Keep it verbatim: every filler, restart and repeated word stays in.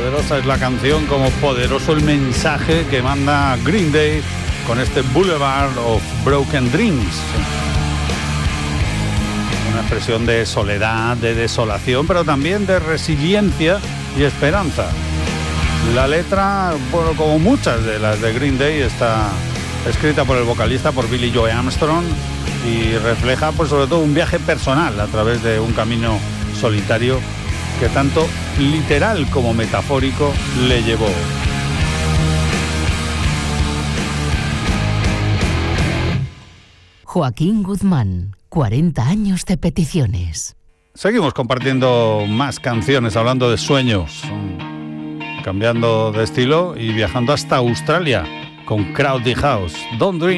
Poderosa es la canción, como poderoso el mensaje que manda Green Day con este Boulevard of Broken Dreams. Una expresión de soledad, de desolación, pero también de resiliencia y esperanza. La letra, bueno, como muchas de las de Green Day, está escrita por el vocalista, por Billy Joe Armstrong, y refleja, pues, sobre todo un viaje personal a través de un camino solitario que tanto literal como metafórico le llevó. Joaquín Guzmán, cuarenta años de peticiones. Seguimos compartiendo más canciones, hablando de sueños, cambiando de estilo y viajando hasta Australia con Crowded House. Don't Dream